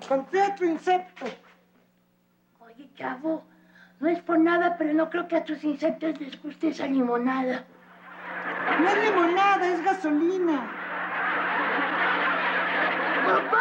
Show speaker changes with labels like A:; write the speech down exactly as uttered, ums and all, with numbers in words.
A: encontré otro insecto.
B: Oye, chavo, no es por nada, pero no creo que a tus insectos les guste esa limonada.
A: No es limonada, es gasolina.
B: ¡Papá!